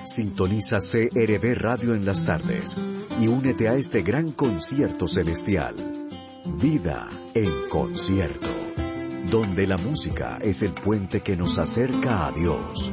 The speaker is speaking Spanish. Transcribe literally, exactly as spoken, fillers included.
Sintoniza C R V Radio en las tardes y únete a este gran concierto celestial. Vida en concierto, donde la música es el puente que nos acerca a Dios.